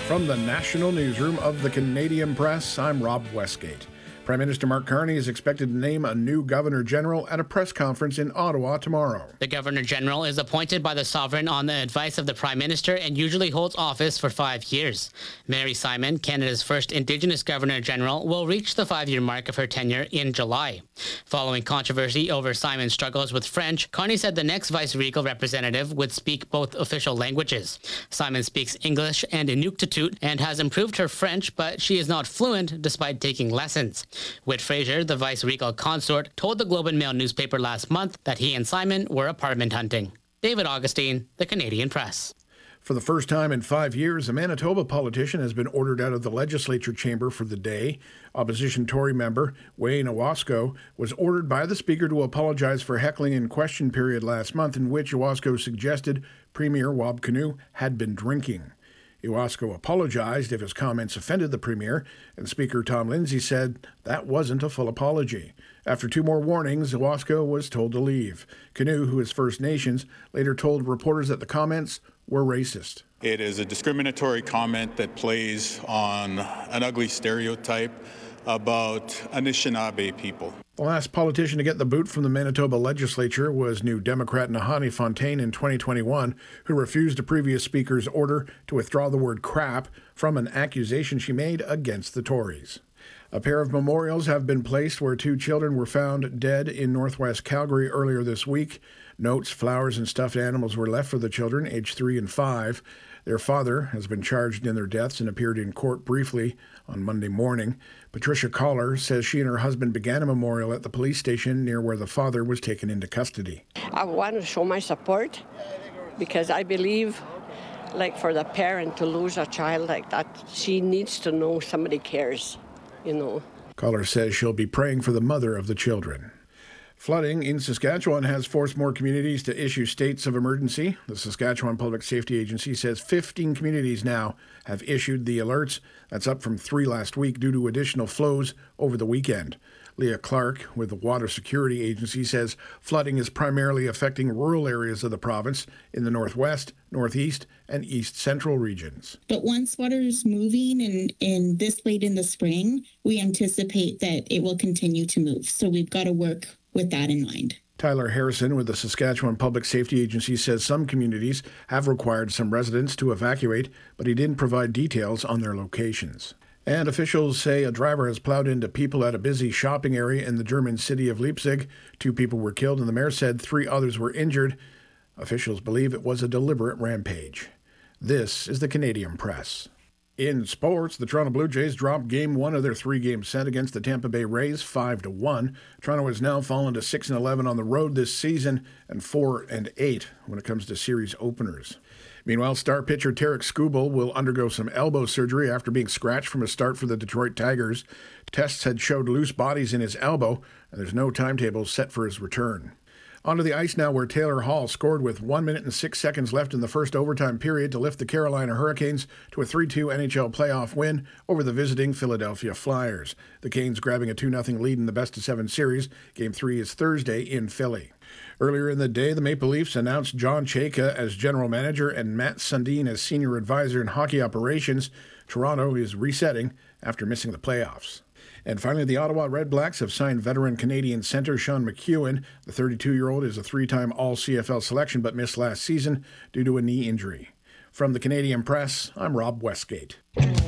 From the national newsroom of the Canadian Press, I'm Rob Westgate. Prime Minister Mark Carney is expected to name a new Governor-General at a press conference in Ottawa tomorrow. The Governor-General is appointed by the Sovereign on the advice of the Prime Minister and usually holds office for 5 years. Mary Simon, Canada's first Indigenous Governor-General, will reach the 5-year mark of her tenure in July. Following controversy over Simon's struggles with French, Carney said the next vice-regal representative would speak both official languages. Simon speaks English and Inuktitut and has improved her French, but she is not fluent despite taking lessons. Whit Fraser, the vice-regal consort, told the Globe and Mail newspaper last month that he and Simon were apartment hunting. David Augustine, the Canadian Press. For the first time in 5 years, a Manitoba politician has been ordered out of the legislature chamber for the day. Opposition Tory member Wayne Owasco was ordered by the Speaker to apologize for heckling in question period last month, in which Owasco suggested Premier Wab Kinew had been drinking. Owasco apologized if his comments offended the Premier, and Speaker Tom Lindsay said that wasn't a full apology. After 2 more warnings, Owasco was told to leave. Kinew, who is First Nations, later told reporters that the comments were racist. It is a discriminatory comment that plays on an ugly stereotype about Anishinaabe people. The last politician to get the boot from the Manitoba legislature was New Democrat Nahanni Fontaine in 2021, who refused a previous speaker's order to withdraw the word crap from an accusation she made against the Tories. A pair of memorials have been placed where 2 children were found dead in northwest Calgary earlier this week. Notes, flowers, and stuffed animals were left for the children, aged 3 and 5. Their father has been charged in their deaths and appeared in court briefly on Monday morning. Patricia Collar says she and her husband began a memorial at the police station near where the father was taken into custody. I want to show my support because I believe, like, for the parent to lose a child like that, she needs to know somebody cares, you know. Collar says she'll be praying for the mother of the children. Flooding in Saskatchewan has forced more communities to issue states of emergency. The Saskatchewan Public Safety Agency says 15 communities now have issued the alerts. That's up from 3 last week due to additional flows over the weekend. Leah Clark with the Water Security Agency says flooding is primarily affecting rural areas of the province in the northwest, northeast, and east central regions. But once water is moving and this late in the spring, we anticipate that it will continue to move. So we've got to work with that in mind. Tyler Harrison with the Saskatchewan Public Safety Agency says some communities have required some residents to evacuate, but he didn't provide details on their locations. And officials say a driver has plowed into people at a busy shopping area in the German city of Leipzig. 2 people were killed, and the mayor said 3 others were injured. Officials believe it was a deliberate rampage. This is the Canadian Press. In sports, the Toronto Blue Jays dropped Game 1 of their 3-game set against the Tampa Bay Rays 5-1. Toronto has now fallen to 6-11 on the road this season and 4-8 when it comes to series openers. Meanwhile, star pitcher Tarek Skubal will undergo some elbow surgery after being scratched from a start for the Detroit Tigers. Tests had showed loose bodies in his elbow, and there's no timetable set for his return. Onto the ice now, where Taylor Hall scored with 1 minute and 6 seconds left in the first overtime period to lift the Carolina Hurricanes to a 3-2 NHL playoff win over the visiting Philadelphia Flyers. The Canes grabbing a 2-0 lead in the best-of-7 series. Game 3 is Thursday in Philly. Earlier in the day, the Maple Leafs announced John Chayka as general manager and Matt Sundin as senior advisor in hockey operations. Toronto is resetting after missing the playoffs. And finally, the Ottawa Redblacks have signed veteran Canadian center Sean McEwen. The 32-year-old is a 3-time All-CFL selection but missed last season due to a knee injury. From the Canadian Press, I'm Rob Westgate.